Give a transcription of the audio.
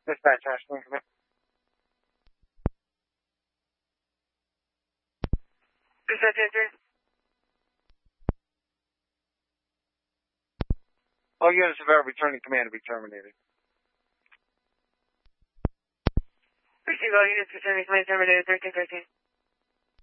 Dispatch, Ashland, come in. Dispatch, answer. All units of our returning command to be terminated. Receive all units returning command terminated 1313.